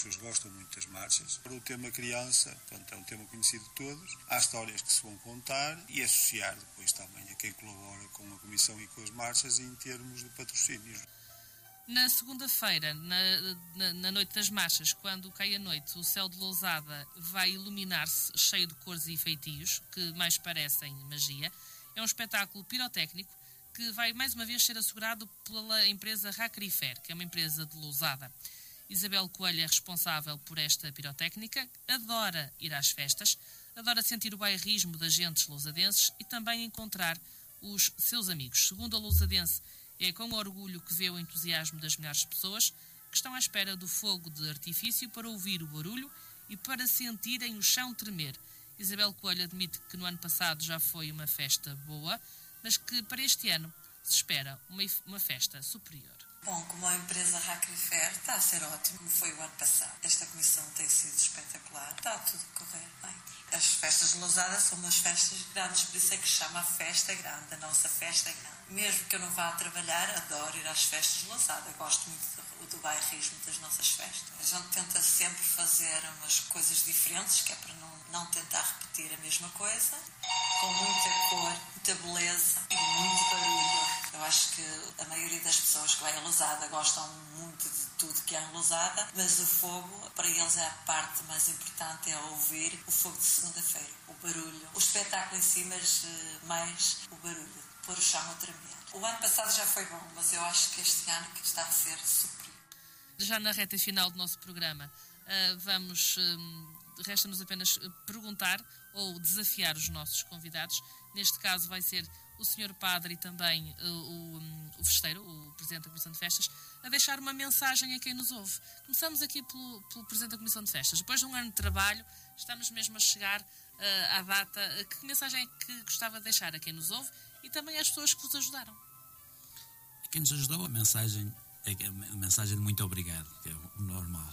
pessoas gostam muito das marchas. O tema criança, portanto, é um tema conhecido de todos. Há histórias que se vão contar e associar depois também a quem colabora com a Comissão e com as marchas em termos de patrocínios. Na segunda-feira, na noite das marchas, quando cai a noite, o céu de Lousada vai iluminar-se cheio de cores e feitios, que mais parecem magia. É um espetáculo pirotécnico que vai mais uma vez ser assegurado pela empresa Racrifer, que é uma empresa de Lousada. Isabel Coelho é responsável por esta pirotécnica, adora ir às festas, adora sentir o bairrismo das gentes lousadenses e também encontrar os seus amigos. Segundo a lousadense, é com orgulho que vê o entusiasmo das milhares de pessoas que estão à espera do fogo de artifício para ouvir o barulho e para sentirem o chão tremer. Isabel Coelho admite que no ano passado já foi uma festa boa, mas que para este ano se espera uma festa superior. Bom, como a empresa Racrifer está a ser ótimo, como foi o ano passado. Esta comissão tem sido espetacular, está tudo a correr bem. As festas de Lousada são umas festas grandes, por isso é que se chama a festa grande, a nossa festa grande. Mesmo que eu não vá a trabalhar, adoro ir às festas de Lousada, gosto muito do bairrismo das nossas festas. A gente tenta sempre fazer umas coisas diferentes, que é para não tentar repetir a mesma coisa, com muita cor, muita beleza e muito barulho. Eu acho que a maioria das pessoas que vai a Lousada gostam muito de tudo que há em Lousada, mas o fogo, para eles é a parte mais importante, é ouvir o fogo de segunda-feira, o barulho, o espetáculo em si, mas mais o barulho, pôr o chão a tremer. O ano passado já foi bom, mas eu acho que este ano que está a ser superior. Já na reta final do nosso programa, resta-nos apenas perguntar ou desafiar os nossos convidados. Neste caso vai ser o Sr. Padre e também o festeiro, o Presidente da Comissão de Festas, a deixar uma mensagem a quem nos ouve. Começamos aqui pelo Presidente da Comissão de Festas. Depois de um ano de trabalho, estamos mesmo a chegar à data. Que mensagem é que gostava de deixar a quem nos ouve e também às pessoas que vos ajudaram? A quem nos ajudou, a mensagem de muito obrigado, que é o normal.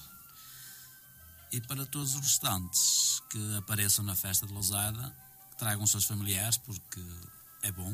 E para todos os restantes que apareçam na festa de Lousada, que tragam os seus familiares, porque é bom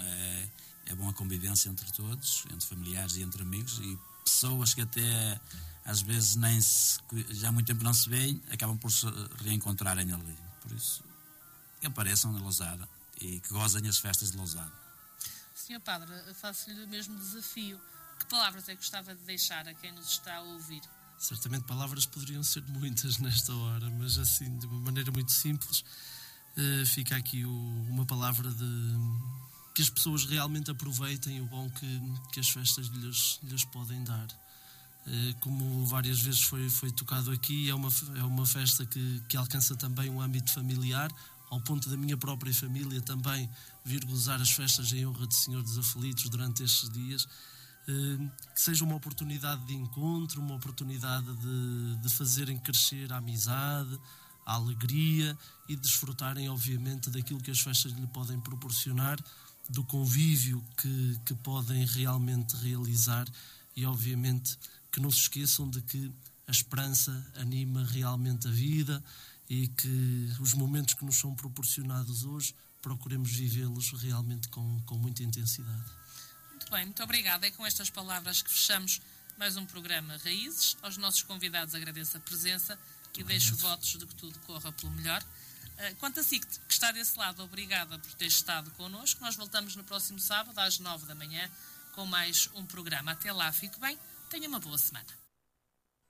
a convivência entre todos, entre familiares e entre amigos, e pessoas que até às vezes já há muito tempo não se veem, acabam por se reencontrarem ali. Por isso, que apareçam na Lousada e que gozem as festas de Lousada. Sr. Padre, faço-lhe o mesmo desafio. Que palavras é que gostava de deixar a quem nos está a ouvir? Certamente palavras poderiam ser muitas nesta hora, mas assim, de uma maneira muito simples, fica aqui uma palavra de que as pessoas realmente aproveitem o bom que as festas lhes podem dar. Como várias vezes foi tocado aqui, é uma festa que alcança também um âmbito familiar, ao ponto da minha própria família também vir gozar as festas em honra do Senhor dos Aflitos durante estes dias. Que seja uma oportunidade de encontro, uma oportunidade de fazerem crescer a amizade, a alegria e desfrutarem, obviamente, daquilo que as festas lhe podem proporcionar, do convívio que podem realmente realizar e, obviamente, que não se esqueçam de que a esperança anima realmente a vida e que os momentos que nos são proporcionados hoje procuremos vivê-los realmente com muita intensidade. Muito bem, muito obrigada. É com estas palavras que fechamos mais um programa Raízes. Aos nossos convidados agradeço a presença e deixo votos de que tudo corra pelo melhor. Quanto a si que está desse lado, obrigada por ter estado connosco. Nós voltamos no próximo sábado às 9 da manhã com mais um programa. Até lá, fique bem, tenha uma boa semana.